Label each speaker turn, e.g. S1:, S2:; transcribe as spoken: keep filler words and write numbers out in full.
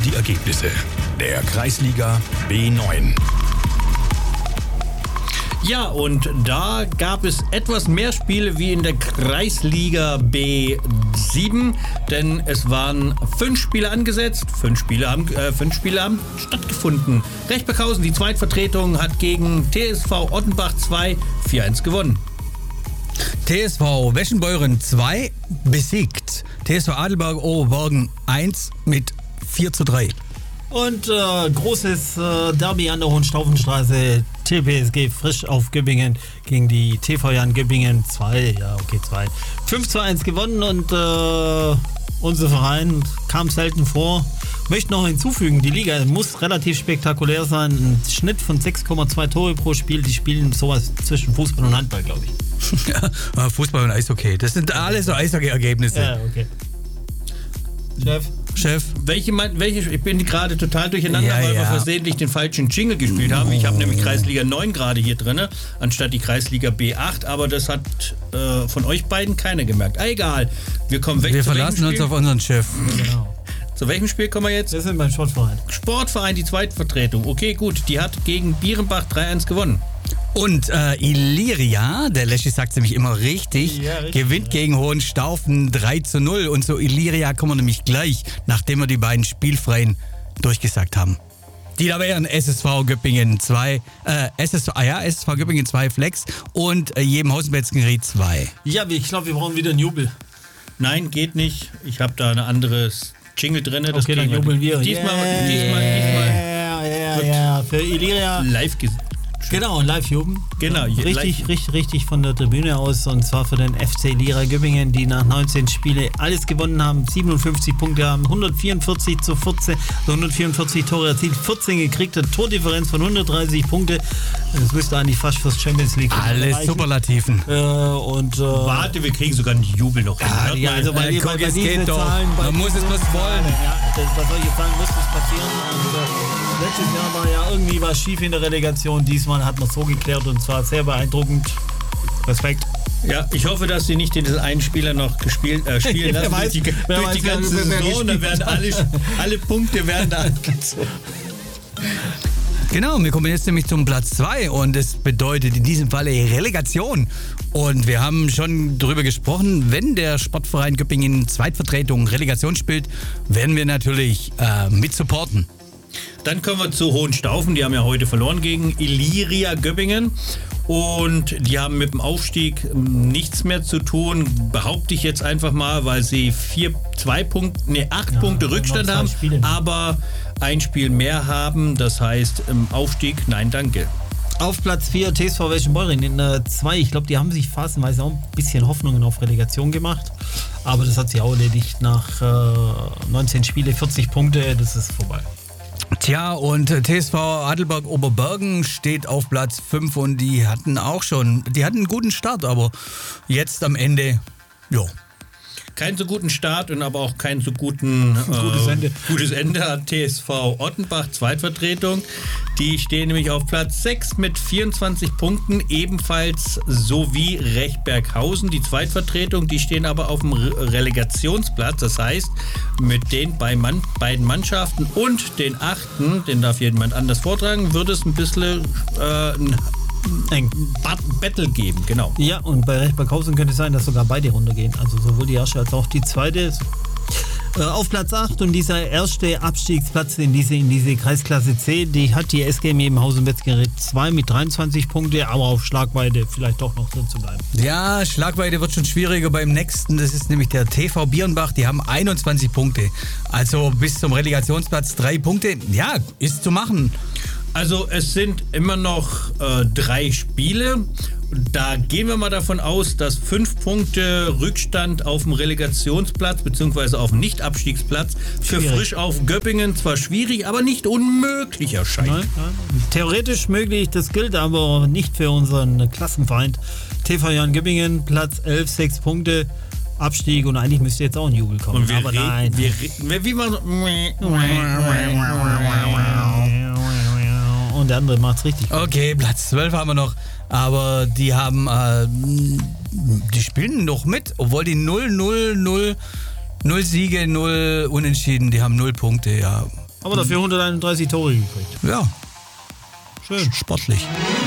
S1: die Ergebnisse der Kreisliga B neun.
S2: Ja, und da gab es etwas mehr Spiele wie in der Kreisliga B sieben, denn es waren fünf Spiele angesetzt, fünf Spiele haben, äh, fünf Spiele haben stattgefunden. Rechberghausen, die Zweitvertretung, hat gegen T S V Ottenbach zwei vier eins gewonnen.
S3: T S V Weschenbeuren zwei besiegt T S V Adelberg Oberbergen eins mit vier zu drei.
S4: Und äh, großes äh, Derby an der Hohenstaufenstraße. T P S G Frisch auf Göppingen gegen die T V Jan Göppingen zwei. Ja, okay, zwei. fünf zu eins gewonnen und äh, unser Verein kam selten vor. Möchte noch hinzufügen, die Liga muss relativ spektakulär sein. Ein Schnitt von sechs Komma zwei Tore pro Spiel. Die spielen sowas zwischen Fußball und Handball, glaube ich.
S3: Ja, Fußball und Eishockey. Das sind alles so Eishockey-Ergebnisse.
S4: Ja, okay. Chef?
S3: Chef.
S2: Welche, welche, ich bin gerade total durcheinander,
S3: ja,
S2: weil
S3: ja.
S2: wir versehentlich den falschen Jingle gespielt haben. Ich habe nämlich Kreisliga neun gerade hier drin, anstatt die Kreisliga B acht, aber das hat äh, von euch beiden keiner gemerkt. Ah, egal, wir kommen weg.
S3: Wir verlassen uns auf unseren Chef.
S4: Genau.
S2: Zu welchem Spiel kommen wir jetzt?
S4: Wir sind beim Sportverein.
S2: Sportverein, die Zweitvertretung. Okay, gut, die hat gegen Bierenbach drei eins gewonnen.
S3: Und äh, Iliria, der Leschi sagt nämlich immer richtig,
S4: ja, richtig
S3: gewinnt ja. gegen Hohenstaufen drei zu null. Und zu Iliria kommen wir nämlich gleich, nachdem wir die beiden Spielfreien durchgesagt haben. Die da wären S S V Göppingen zwei, äh, S S V, ah ja, S S V Göppingen zwei Flex und äh, Jebenhausen-Betzgenried zwei.
S4: Ja, ich glaube, wir brauchen wieder einen Jubel.
S2: Nein, geht nicht. Ich habe da ein anderes Jingle drin. Das
S4: okay, dann jubeln wir.
S2: Diesmal,
S4: yeah,
S2: diesmal, diesmal.
S4: Ja, ja, ja. Für Iliria.
S2: Live gesehen.
S4: Genau, live jubeln.
S2: Genau,
S4: richtig,
S2: live.
S4: richtig, richtig von der Tribüne aus und zwar für den F C Iliria Göppingen, die nach neunzehn Spiele alles gewonnen haben, siebenundfünfzig Punkte haben, hundertvierundvierzig zu vierzehn, also hundertvierundvierzig Tore erzielt, vierzehn gekriegt, eine Tordifferenz von hundertdreißig Punkte. Das müsste eigentlich fast fürs Champions League
S3: alles
S4: erreichen.
S3: Superlativen.
S4: Äh, und, äh,
S2: Warte, wir kriegen sogar einen Jubel noch hin.
S4: Ah, ja, also bei,
S3: äh,
S4: bei,
S3: guck,
S4: bei
S3: es
S4: diesen
S3: geht doch.
S4: Zahlen, bei
S3: Man muss es
S4: diesen
S3: bloß wollen.
S4: Ja, das, was soll ich jetzt sagen, muss das passieren. Und, äh, letztes Jahr war ja irgendwie was schief in der Relegation. Diesmal hat man es so geklärt und zwar sehr beeindruckend. Respekt.
S2: Ja, ich hoffe, dass sie nicht den einen Spieler noch gespielt, äh, spielen lassen
S4: weiß,
S2: durch die, durch
S4: weiß,
S2: die ganze
S4: wer, wer
S2: Saison. Dann werden alle, alle Punkte werden da angezogen.
S3: Genau, wir kommen jetzt nämlich zum Platz zwei und es bedeutet in diesem Falle Relegation. Und wir haben schon darüber gesprochen, wenn der Sportverein Göppingen Zweitvertretung Relegation spielt, werden wir natürlich äh, mit supporten.
S2: Dann kommen wir zu Hohenstaufen. Die haben ja heute verloren gegen Iliria Göppingen. Und die haben mit dem Aufstieg nichts mehr zu tun, behaupte ich jetzt einfach mal, weil sie vier, zwei Punkte, nee, acht ja, Punkte Rückstand haben, Spiele. aber ein Spiel mehr haben. Das heißt, im Aufstieg, nein, danke.
S4: Auf Platz vier T S V Weschenbeuren in der zwei. Ich glaube, die haben sich phasenweise auch ein bisschen Hoffnungen auf Relegation gemacht. Aber das hat sich auch erledigt nach äh, neunzehn Spiele, vierzig Punkte, das ist vorbei.
S3: Tja, und T S V Adelberg Oberbergen steht auf Platz fünf und die hatten auch schon, die hatten einen guten Start, aber jetzt am Ende, jo.
S2: Keinen so guten Start und aber auch keinen so guten äh,
S4: gutes Ende.
S2: Gutes Ende hat T S V Ottenbach, Zweitvertretung. Die stehen nämlich auf Platz sechs mit vierundzwanzig Punkten, ebenfalls sowie Rechberghausen, die Zweitvertretung. Die stehen aber auf dem Re- Relegationsplatz, das heißt, mit den beiden Mannschaften und den achten, den darf jemand anders vortragen, wird es ein bisschen äh, ein ein Battle geben, genau.
S4: Ja, und bei Rechberghausen könnte es sein, dass sogar beide runtergehen. Also sowohl die erste als auch die zweite. Äh, auf Platz acht und dieser erste Abstiegsplatz in diese, in diese Kreisklasse C, die hat die S G M Jebenhausen-Betzgenried zwei mit dreiundzwanzig Punkte, aber auf Schlagweite vielleicht doch noch drin zu bleiben.
S3: Ja, Schlagweite wird schon schwieriger beim nächsten. Das ist nämlich der T V Bierenbach. Die haben einundzwanzig Punkte. Also bis zum Relegationsplatz drei Punkte. Ja, ist zu machen.
S2: Also es sind immer noch äh, drei Spiele. Da gehen wir mal davon aus, dass fünf Punkte Rückstand auf dem Relegationsplatz bzw. auf dem Nicht-Abstiegsplatz für
S4: schwierig.
S2: Frisch auf Göppingen zwar schwierig, aber nicht unmöglich erscheint.
S4: Nein, nein. Theoretisch möglich, das gilt aber nicht für unseren Klassenfeind. T V Jan Göppingen, Platz elf, sechs Punkte. Abstieg und eigentlich müsste jetzt auch ein Jubel kommen.
S2: Und wir
S4: aber
S2: reden,
S4: nein.
S2: wir reden, wie man
S4: und der andere macht's richtig.
S3: Okay, Platz zwölf haben wir noch, aber die haben, äh, die spielen noch mit, obwohl die null null null null Siege, null Unentschieden, die haben null Punkte, ja.
S4: Aber dafür hunderteinunddreißig Tore gekriegt.
S3: Ja,
S4: Schön.
S3: sportlich.